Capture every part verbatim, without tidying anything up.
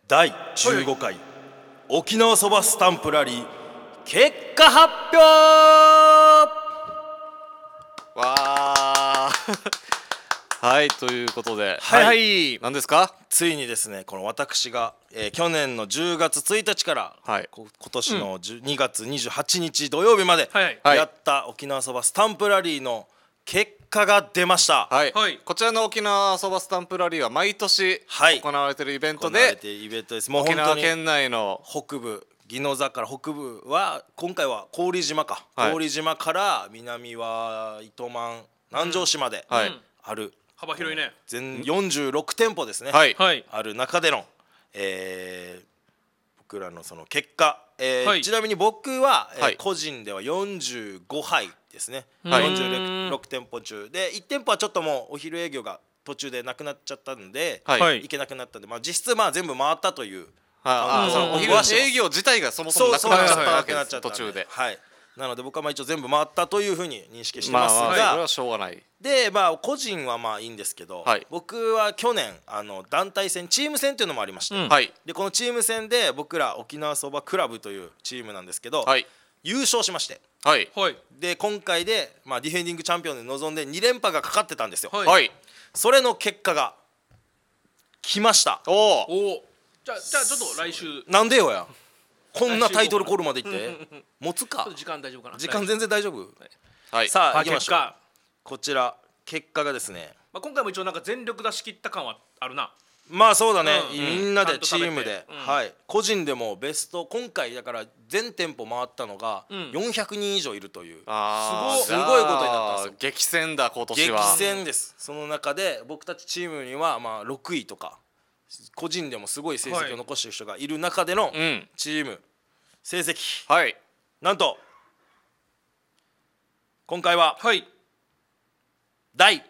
だいじゅうごかい沖縄そばスタンプラリー結果発表。 わーはいということで、 はいはい、何ですか？ ついにですね、この私が、えー去年のじゅうがつついたちから、 はいこ今年のじゅうにがつにじゅうはちにち土曜日まではいはいやった沖縄そばスタンプラリーの結果が出ました。 はい、 はいこちらの沖縄そばスタンプラリーは毎年はい行われているイベント行われで、 ているイベントです。もう沖本当に縄県内の北部宜野座から北部は今回は郡島か、 はい郡島から南は糸満南城市まではいうんある、 幅広いね。 全よんじゅうろくてんぽですね、 はいはいある中での、えー僕らのその結果、えーはいちなみに僕は、えーはい個人ではよんじゅうごはいですね、 はいよんじゅうろくてんぽ中でいち店舗はちょっともうお昼営業が途中でなくなっちゃったんで、 はいはい行けなくなったんで、まあ、実質まあ全部回ったというああうんそのお昼僕はしてます営業自体がそもそもそうなくなっちゃったなわけですくなっちゃったん途中で。 はい、なので僕はまあ一応全部回ったというふうに認識してまあますが、 まあそれはしょうがない。 でまあ個人はまあいいんですけど、 はい僕は去年あの団体戦チーム戦っていうのもありまして、 うんはいでこのチーム戦で僕ら沖縄そばクラブというチームなんですけど、 はい優勝しまして、 はいはいで今回で、まあ、ディフェンディングチャンピオンで臨んでに連覇がかかってたんですよ、 はいはい。 それの結果が来ました。 おおおお。じゃあじゃあちょっと来週。ちょなんでよやこんなタイトルコールまでいって持つかっと時間大丈夫かな。 時間全然大丈夫。 はいあさあ行きましょう。 結果。 こちら結果がですね、 まあ今回も一応なんか全力出し切った感はあるな。 まあそうだね、 うんみんなでちゃんと食べてチームで、 うんはい、個人でもベスト今回だから全店舗回ったのがうんよんひゃくにん以上いるという、 あーすごいすごいことになったんですよ。 激戦だ今年激は。 戦です。その中で僕たちチームにはまあろくいとか個人でもすごい成績を残している人がいる中でのうんチーム成績、 はいなんと今回ははい。 だい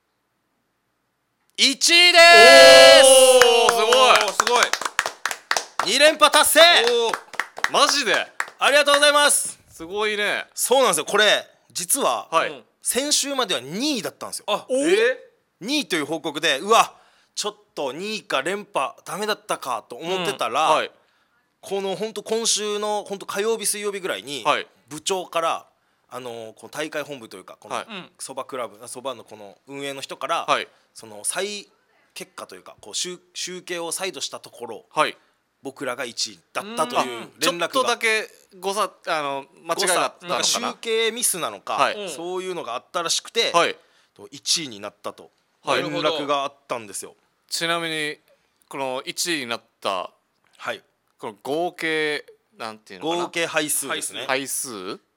いちいでおーすごいおーすごい。 す。に連覇達成、 おおマジでありがとうございます。 すごいね。 そうなんですよ。これ実は、 はいうん先週まではにいだったんですよ。 あおえにいという報告で、うわちょっとにいか連覇ダメだったかと思ってたら、 はいこの本当今週の本当火曜日水曜日ぐらいに、 はい部長からあのこの大会本部というかこのはいうんそばクラブそばのこの運営の人から、 はいその再結果というかこう集集計を再度したところはい。 僕らがいちいだったとうんいうちょっ連絡がとだけ誤差あの間違いがあったのかなんか集な。 計ミスなのか、 はいそういうのがあったらしくて、 はい。 いちいになったとはい連絡があったんですよ。 ちなみにこのいちいになったはい、 この合計なんていうのかな。 合計配数ですね。 回数